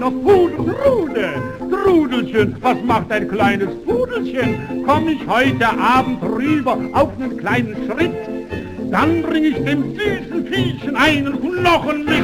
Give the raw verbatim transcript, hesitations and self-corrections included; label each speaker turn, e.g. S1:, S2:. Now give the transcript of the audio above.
S1: Doch Pudel, Trude, Trudelchen, was macht ein kleines Pudelchen? Komm ich heute Abend rüber auf einen kleinen Schritt, dann bring ich dem süßen Viehchen einen Knochen mit.